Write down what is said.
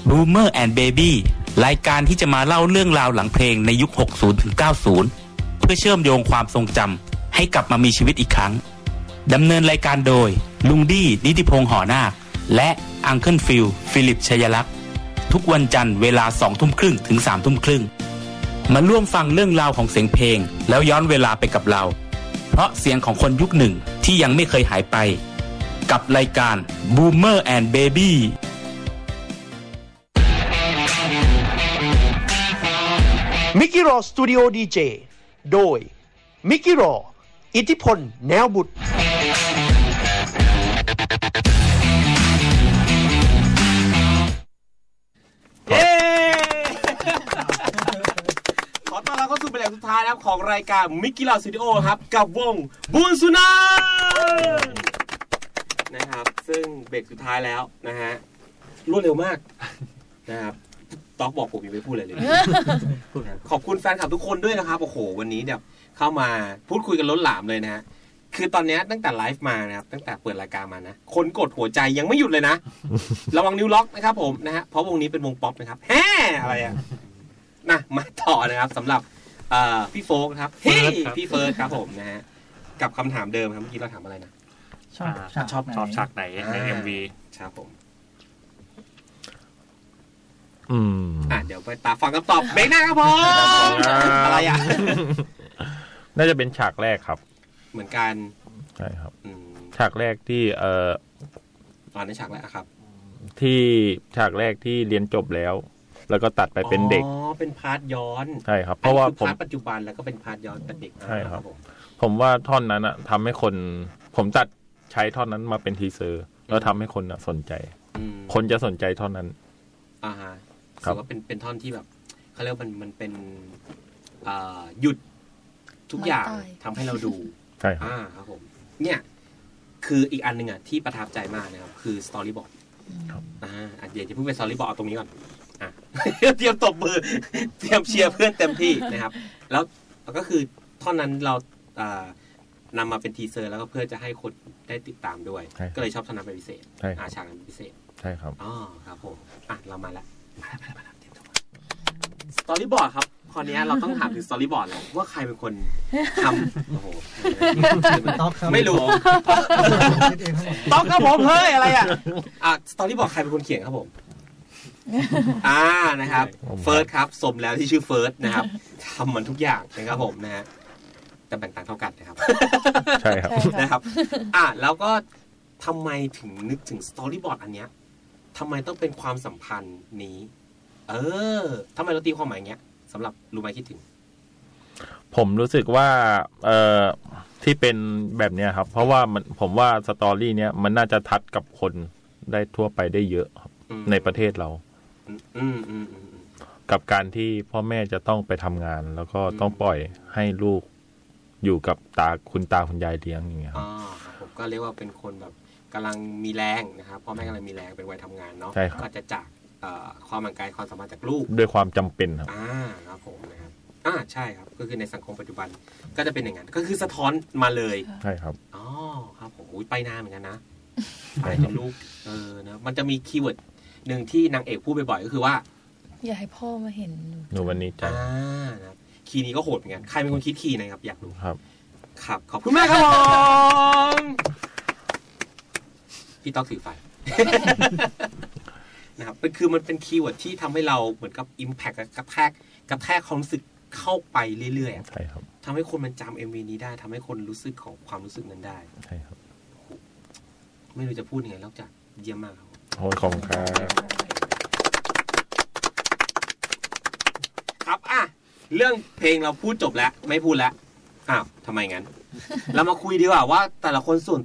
Boomer and Baby รายการที่จะมาเล่าเรื่องราวหลังเพลงในยุค 60 ถึง 90 เพื่อเชื่อมโยงความทรงจำให้กลับมามีชีวิตอีกครั้งดำเนินรายการโดยลุงดี้นิติพงษ์หอนาคและอังเคิลฟิลิปชัยลักษณ์ทุกวันจันทร์เวลา 20:30 ถึง 21:30 มาร่วมฟังเรื่องราวของเสียงเพลงแล้วย้อนเวลาไปกับเราเพราะเสียงของคนยุคหนึ่งที่ยังไม่เคยหายไปกับรายการ Boomer and Baby มิกกี้รอสตูดิโอดีเจโดยมิกกี้รออิทธิพลแนวบุตรเย้ขอต้อนรับเข้าสู่เบรกสุดท้ายนะครับของรายการมิกกี้รอสตูดิโอครับกับวงบุญสุนันท์นะครับซึ่งเบรกสุดท้ายแล้วนะฮะรวดเร็วมากนะครับต๊อกบอกผมยังไม่พูดเลยขอบคุณแฟนคลับทุกคนด้วยนะครับโอ้โหวันนี้เนี่ยเข้ามาพูดคุยกันล้นหลามเลยนะฮะคือตอนนี้ตั้งแต่ไลฟ์มานะครับตั้งแต่เปิดรายการมานะคนกดหัวใจยังไม่หยุดเลยนะระวังนิ้วล็อกนะครับผมนะฮะเพราะวงนี้เป็นวงป๊อปนะครับแฮ่อะไรอ่ะนะมาต่อนะครับสำหรับพี่โฟกครับเฮ้พี่เฟิร์สครับผมนะฮะกับคำถามเดิมครับเมื่อกี้เราถามอะไรนะชอบฉากไหนใน MV ครับผมเดี๋ยวไปตาฟังคำตอบเบรกหน้าครับผมอะไรอ่ะน่าจะเป็นฉากแรกครับเหมือนกันใช่ครับฉากแรกที่ตอนนี้ฉากแรกครับที่ฉากแรกที่เรียนจบแล้วก็ตัดไปเป็นเด็กเป็นพาร์ทย้อนใช่ครับเพราะว่าผมพาร์ทปัจจุบันแล้วก็เป็นพาร์ทย้อนเป็นเด็กใช่ครับผมว่าท่อนนั้นอะทำให้คนผมตัดใช้ท่อนนั้นมาเป็นทีเซอร์แล้วทำให้คนสนใจคนจะสนใจท่อนนั้นฮะถือว่าเป็นท่อนที่แบบเขาเรียกมันเป็นหยุดทุกอย่างทำให้เราดูใช่ครับผมเนี่ยคืออีกอันหนึ่งอ่ะที่ประทับใจมากนะครับคือสตอรี่บอร์ดเดี๋ยวจะพูดเป็นสตอรี่บอร์ดเอาตรงนี้ก่อนเตรียมตบมือเตรียมเชียร์เพื่อนเต็มที่นะครับแล้วก็คือท่อนนั้นเรานำมาเป็นทีเซอร์แล้วก็เพื่อจะให้คนได้ติดตามด้วยก็เลยชอบท่อนนั้นเป็นพิเศษฉากนั้นเป็นพิเศษใช่ครับครับผมเรามาแล้วสตอรี่บอร์ดครับคราวนี้เราต้องถามถึงสตอรี่บอร์ดแล้วว่าใครเป็นคนทำโอ้โหไม่รู้ต้องครับผมเฮ้ยอะไรสตอรี่บอร์ดใครเป็นคนเขียนครับผมนะครับเฟิร์สครับสมแล้วที่ชื่อเฟิร์สนะครับทำมันทุกอย่างนะครับผมนะฮะแต่แบ่งตังค์เท่ากันนะครับใช่ครับนะครับแล้วก็ทำไมถึงนึกถึงสตอรี่บอร์ดอันเนี้ยทำไมต้องเป็นความสัมพันธ์นี้ทำไมเราตีความหมายอย่างเงี้ยสำหรับรู้ไหมคิดถึงผมรู้สึกว่าที่เป็นแบบเนี้ยครับเพราะว่าผมว่าสตอรี่เนี้ยมันน่าจะทัดกับคนได้ทั่วไปได้เยอะครับในประเทศเรากับการที่พ่อแม่จะต้องไปทำงานแล้วก็ต้องปล่อยให้ลูกอยู่กับคุณตาคุณยายเลี้ยงอย่างเงี้ยผมก็เรียกว่าเป็นคนแบบกำลังมีแรงนะครับพ่อแม่กำลังมีแรงเป็นวัยทำงานเนาะก็จะจากความห่างไกลความสัมพันธ์จากลูกด้วยความจำเป็นครับครับผมนะครับใช่ครับก็คือในสังคมปัจจุบันก็จะเป็นอย่างนั้นก็คือสะท้อนมาเลยใช่ครับครับผมไปนานเหมือนกันนะไปจนลูกนะมันจะมีคีย์เวิร์ดหนึ่งที่นางเอกพูดบ่อยๆก็คือว่าอย่าให้พ่อมาเห็นหนูวันนี้จ้ะนะคีย์นี้ก็โหดเหมือนกันใครเป็นคนคิดคีย์นะครับอยากรู้ครับขอบคุณมากครับผมพี่ต๊อกถือไฟนะครับคือมันเป็นคีย์เวิร์ดที่ทำให้เราเหมือนกับ impact กระแทกความรู้สึกเข้าไปเรื่อยๆใช่ครับทำให้คนมันจำ MV นี้ได้ทำให้คนรู้สึกของความรู้สึกนั้นได้ใช่ครับไม่รู้จะพูดยังไงนอกจากเยี่ยมมากครับขอบคุณครับครับเรื่องเพลงเราพูดจบแล้วไม่พูดแล้วทำไมงั้นเรามาคุยดีกว่าว่าแต่ละคนส่วน